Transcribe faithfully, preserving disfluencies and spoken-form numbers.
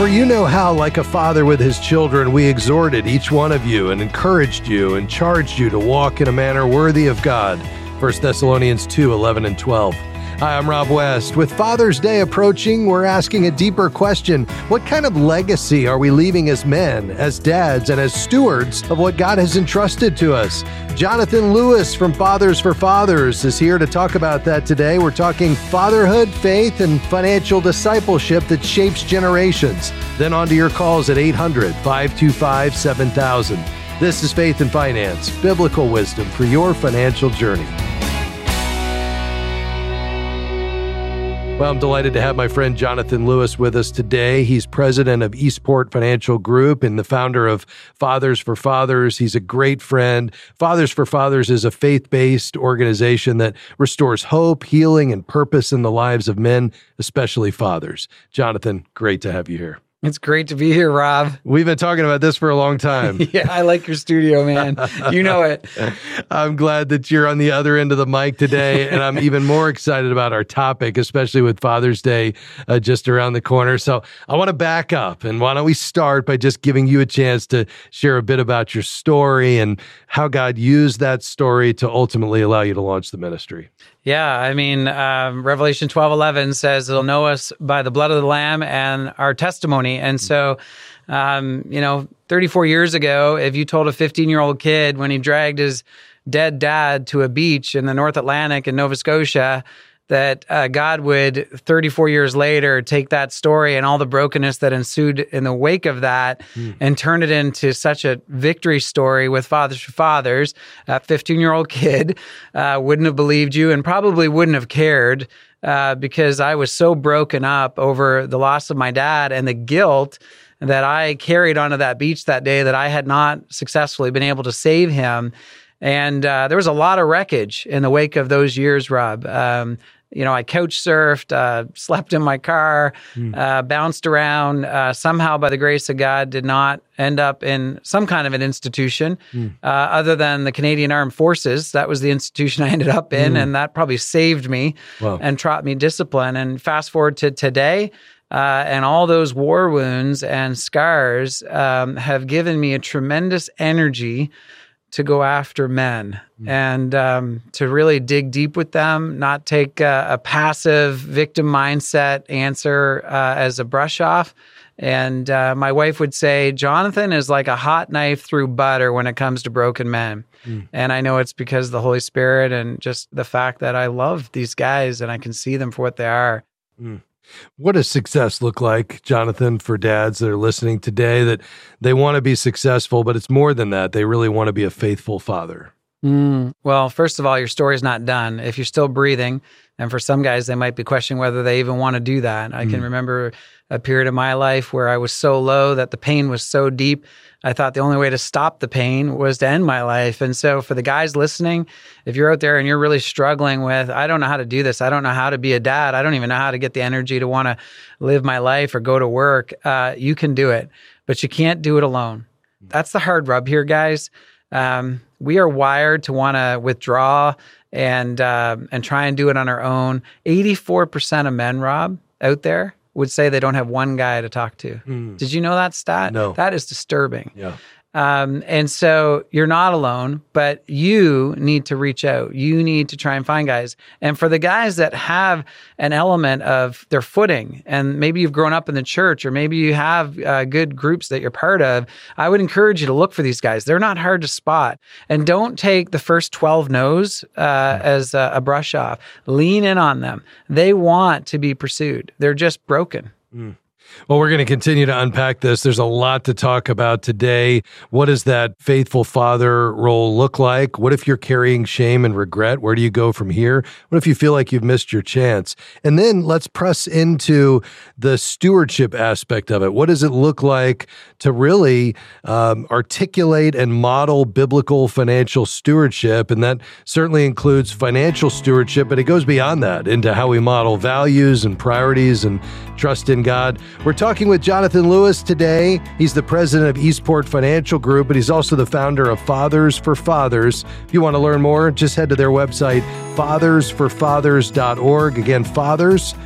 For you know how, like a father with his children, we exhorted each one of you and encouraged you and charged you to walk in a manner worthy of God. First Thessalonians two, eleven and twelve. Hi, I'm Rob West. With Father's Day approaching, we're asking a deeper question. What kind of legacy are we leaving as men, as dads, and as stewards of what God has entrusted to us? Jonathan Lewis from Fathers for Fathers is here to talk about that today. We're talking fatherhood, faith, and financial discipleship that shapes generations. Then on to your calls at eight hundred, five two five, seven thousand. This is Faith and Finance, biblical wisdom for your financial journey. Well, I'm delighted to have my friend Jonathan Lewis with us today. He's president of Eastport Financial Group and the founder of Fathers for Fathers. He's a great friend. Fathers for Fathers is a faith-based organization that restores hope, healing, and purpose in the lives of men, especially fathers. Jonathan, great to have you here. It's great to be here, Rob. We've been talking about this for a long time. Yeah, I like your studio, man. You know it. I'm glad that you're on the other end of the mic today, and I'm even more excited about our topic, especially with Father's Day uh, just around the corner. So I want to back up, and why don't we start by just giving you a chance to share a bit about your story and how God used that story to ultimately allow you to launch the ministry. Yeah, I mean, um, Revelation twelve eleven says they'll know us by the blood of the Lamb and our testimony. And so, um, you know, thirty-four years ago, if you told a fifteen-year-old kid when he dragged his dead dad to a beach in the North Atlantic in Nova Scotia that uh, God would, thirty-four years later, take that story and all the brokenness that ensued in the wake of that mm. and turn it into such a victory story with Fathers for Fathers, a fifteen-year-old kid uh, wouldn't have believed you and probably wouldn't have cared uh, because I was so broken up over the loss of my dad and the guilt that I carried onto that beach that day that I had not successfully been able to save him. And uh, there was a lot of wreckage in the wake of those years, Rob. Um, you know, I couch surfed, uh, slept in my car, mm. uh, bounced around. Uh, somehow, by the grace of God, did not end up in some kind of an institution mm. uh, other than the Canadian Armed Forces. That was the institution I ended up in, mm. and that probably saved me wow. and taught me discipline. And fast forward to today, uh, and all those war wounds and scars um, have given me a tremendous energy to go after men mm. and um, to really dig deep with them, not take a, a passive victim mindset answer uh, as a brush off. And uh, my wife would say, Jonathan is like a hot knife through butter when it comes to broken men. Mm. And I know it's because of the Holy Spirit and just the fact that I love these guys and I can see them for what they are. Mm. What does success look like, Jonathan, for dads that are listening today, that they want to be successful, but it's more than that. They really want to be a faithful father? Mm, well, first of all, your story's not done. If you're still breathing, and for some guys, they might be questioning whether they even want to do that. I mm. can remember a period of my life where I was so low that the pain was so deep, I thought the only way to stop the pain was to end my life. And so for the guys listening, if you're out there and you're really struggling with, I don't know how to do this, I don't know how to be a dad, I don't even know how to get the energy to want to live my life or go to work, uh, you can do it, but you can't do it alone. That's the hard rub here, guys. Um, we are wired to want to withdraw and uh, and try and do it on our own. eighty-four percent of men, Rob, out there would say they don't have one guy to talk to. Mm. Did you know that stat? No. That is disturbing. Yeah. Um, and so you're not alone, but you need to reach out. You need to try and find guys. And for the guys that have an element of their footing, and maybe you've grown up in the church, or maybe you have uh, good groups that you're part of, I would encourage you to look for these guys. They're not hard to spot. And don't take the first twelve no's uh, as a, a brush off. Lean in on them. They want to be pursued. They're just broken. Mm. Well, we're going to continue to unpack this. There's a lot to talk about today. What does that faithful father role look like? What if you're carrying shame and regret? Where do you go from here? What if you feel like you've missed your chance? And then let's press into the stewardship aspect of it. What does it look like to really um, articulate and model biblical financial stewardship? And that certainly includes financial stewardship, but it goes beyond that into how we model values and priorities and trust in God. We're talking with Jonathan Lewis today. He's the president of Eastport Financial Group, but he's also the founder of Fathers for Fathers. If you want to learn more, just head to their website, fathers for fathers dot org. Again, fathers